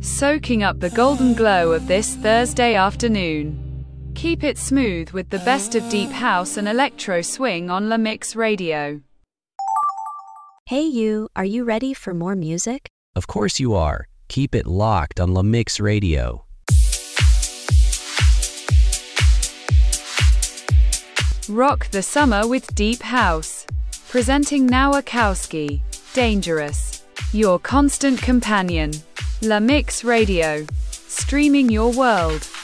soaking up the golden glow of this Thursday afternoon. Keep it smooth with the best of deep house and electro swing on La Mix Radio. Hey you, are you ready for more music? Of course you are. Keep it locked on La Mix Radio. Rock the summer with deep house. Presenting now Akowski, Dangerous. Your constant companion. La Mix Radio. Streaming your world.